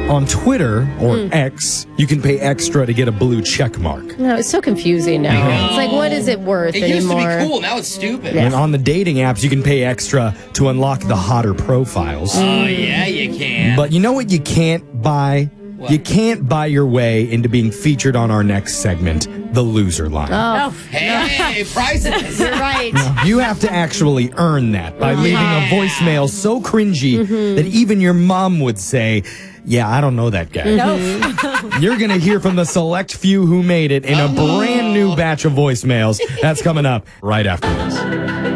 On Twitter, or X, you can pay extra to get a blue check mark. No, it's so confusing now. It's like, what is it worth It anymore? used to be cool. Now it's stupid. And on the dating apps, you can pay extra to unlock the hotter profiles. Oh, yeah, you can. But you know what you can't buy? What? You can't buy your way into being featured on our next segment, The Loser Line. Oh, Hey, prizes. you're right. You have to actually earn that by leaving a voicemail so cringy that even your mom would say, yeah, I don't know that guy. You're going to hear from the select few who made it in a brand new batch of voicemails. That's coming up right after this.